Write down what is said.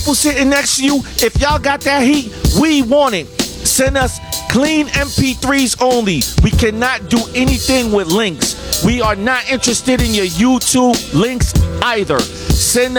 people sitting next to you, if y'all got that heat, we want it. Send us clean MP3s only. We cannot do anything with links. We are not interested in your YouTube links either. Send